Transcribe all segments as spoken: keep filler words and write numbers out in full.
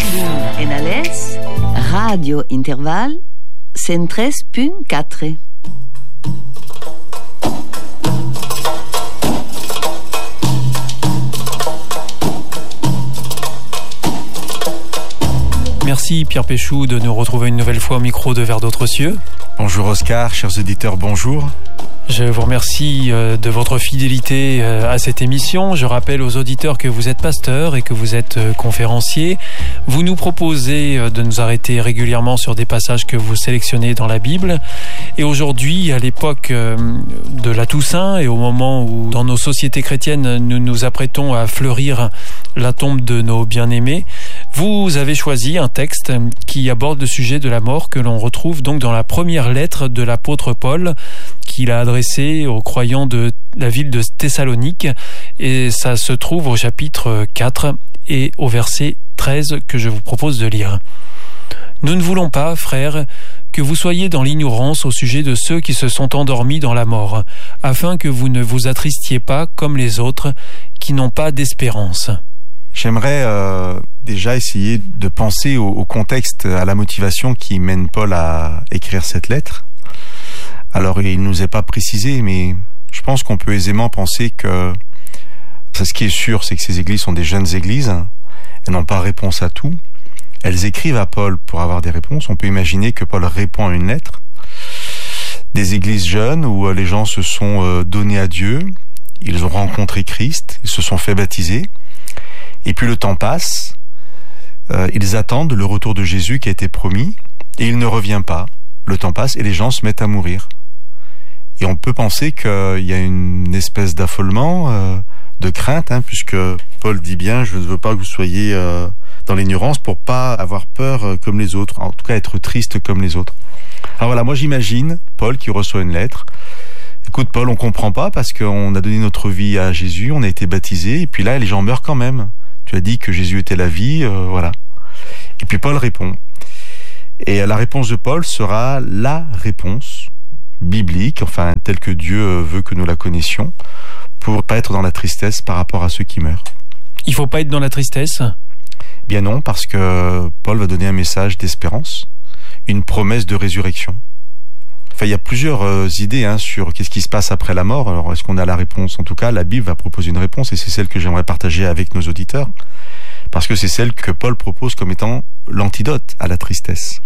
En Alès, Radio Interval, cent treize punt quatre. Merci Pierre Péchou de nous retrouver une nouvelle fois au micro de Vers d'autres cieux. Bonjour Oscar, chers auditeurs, bonjour. Je vous remercie de votre fidélité à cette émission. Je rappelle aux auditeurs que vous êtes pasteur et que vous êtes conférencier. Vous nous proposez de nous arrêter régulièrement sur des passages que vous sélectionnez dans la Bible. Et aujourd'hui, à l'époque de la Toussaint et au moment où dans nos sociétés chrétiennes nous nous apprêtons à fleurir la tombe de nos bien-aimés, vous avez choisi un texte qui aborde le sujet de la mort que l'on retrouve donc dans la première lettre de l'apôtre Paul qu'il a adressée aux croyants de la ville de Thessalonique, et ça se trouve au chapitre quatre et au verset treize que je vous propose de lire. Nous ne voulons pas, frères, que vous soyez dans l'ignorance au sujet de ceux qui se sont endormis dans la mort, afin que vous ne vous attristiez pas comme les autres qui n'ont pas d'espérance. J'aimerais euh, déjà essayer de penser au, au contexte, à la motivation qui mène Paul à écrire cette lettre. Alors, il ne nous est pas précisé, mais je pense qu'on peut aisément penser que ce qui est sûr, c'est que ces églises sont des jeunes églises. Elles n'ont pas réponse à tout. Elles écrivent à Paul pour avoir des réponses. On peut imaginer que Paul répond à une lettre. Des églises jeunes où les gens se sont donnés à Dieu, ils ont rencontré Christ, ils se sont fait baptiser. Et puis le temps passe, euh, ils attendent le retour de Jésus qui a été promis, et il ne revient pas. Le temps passe et les gens se mettent à mourir. Et on peut penser qu'il y a une espèce d'affolement, euh, de crainte, hein, puisque Paul dit bien « Je ne veux pas que vous soyez euh, dans l'ignorance pour pas avoir peur euh, comme les autres, en tout cas être triste comme les autres. » Alors voilà, moi j'imagine Paul qui reçoit une lettre. Écoute Paul, on comprend pas parce qu'on a donné notre vie à Jésus, on a été baptisé, et puis là les gens meurent quand même. Tu as dit que Jésus était la vie, euh, voilà. Et puis Paul répond. Et la réponse de Paul sera la réponse biblique, enfin telle que Dieu veut que nous la connaissions, pour pas être dans la tristesse par rapport à ceux qui meurent. Il faut pas être dans la tristesse ? Bien non, parce que Paul va donner un message d'espérance, une promesse de résurrection. Enfin, il y a plusieurs euh, idées hein, sur qu'est-ce qui se passe après la mort. Alors, est-ce qu'on a la réponse ? En tout cas, la Bible va proposer une réponse, et c'est celle que j'aimerais partager avec nos auditeurs, parce que c'est celle que Paul propose comme étant l'antidote à la tristesse.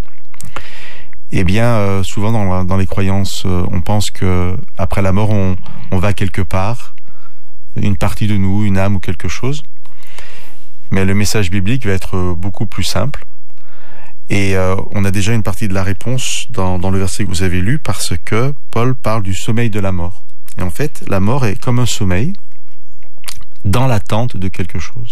Eh bien, euh, souvent dans, dans les croyances, euh, on pense que après la mort, on, on va quelque part, une partie de nous, une âme ou quelque chose. Mais le message biblique va être beaucoup plus simple. Et euh, on a déjà une partie de la réponse dans, dans le verset que vous avez lu, parce que Paul parle du sommeil de la mort. Et en fait, la mort est comme un sommeil dans l'attente de quelque chose.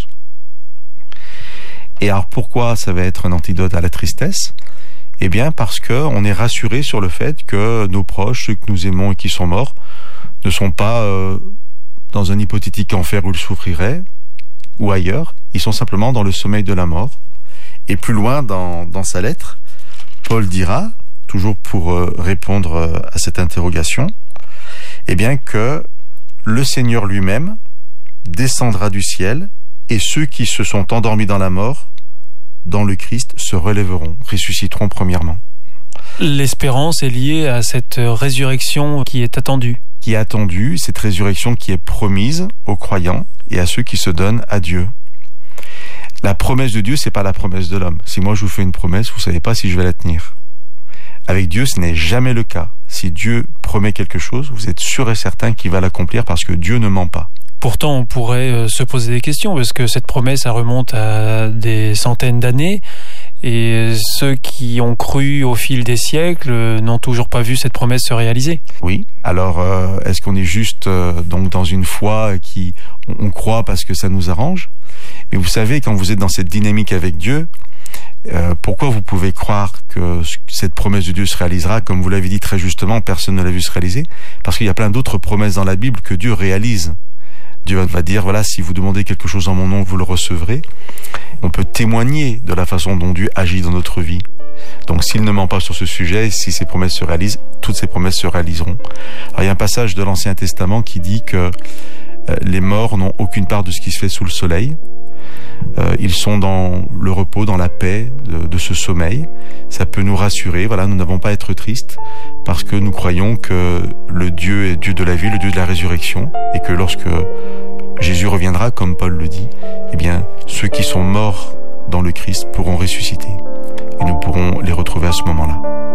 Et alors pourquoi ça va être un antidote à la tristesse ? Eh bien parce que on est rassuré sur le fait que nos proches, ceux que nous aimons et qui sont morts, ne sont pas euh, dans un hypothétique enfer où ils souffriraient, ou ailleurs. Ils sont simplement dans le sommeil de la mort. Et plus loin dans, dans sa lettre, Paul dira, toujours pour euh, répondre euh, à cette interrogation, eh bien que le Seigneur lui-même descendra du ciel, et ceux qui se sont endormis dans la mort, dans le Christ, se relèveront, ressusciteront premièrement. L'espérance est liée à cette résurrection qui est attendue. Qui est attendue, cette résurrection qui est promise aux croyants et à ceux qui se donnent à Dieu. La promesse de Dieu, c'est pas la promesse de l'homme. Si moi je vous fais une promesse, vous savez pas si je vais la tenir. Avec Dieu, ce n'est jamais le cas. Si Dieu promet quelque chose, vous êtes sûr et certain qu'il va l'accomplir parce que Dieu ne ment pas. Pourtant, on pourrait se poser des questions parce que cette promesse, ça remonte à des centaines d'années et ceux qui ont cru au fil des siècles n'ont toujours pas vu cette promesse se réaliser. Oui. Alors, euh, est-ce qu'on est juste euh, donc dans une foi qui on croit parce que ça nous arrange ? Mais vous savez, quand vous êtes dans cette dynamique avec Dieu, euh, pourquoi vous pouvez croire que cette promesse de Dieu se réalisera ? Comme vous l'avez dit très justement, personne ne l'a vu se réaliser. Parce qu'il y a plein d'autres promesses dans la Bible que Dieu réalise. Dieu va dire, voilà, si vous demandez quelque chose en mon nom, vous le recevrez. On peut témoigner de la façon dont Dieu agit dans notre vie. Donc s'il ne ment pas sur ce sujet, si ses promesses se réalisent, toutes ces promesses se réaliseront. Alors il y a un passage de l'Ancien Testament qui dit que euh, les morts n'ont aucune part de ce qui se fait sous le soleil. Euh, ils sont dans le repos, dans la paix de, de ce sommeil. Ça peut nous rassurer. Voilà, nous n'avons pas à être tristes parce que nous croyons que le Dieu est Dieu de la vie, le Dieu de la résurrection, et que lorsque Jésus reviendra, comme Paul le dit, eh bien, ceux qui sont morts dans le Christ pourront ressusciter et nous pourrons les retrouver à ce moment-là.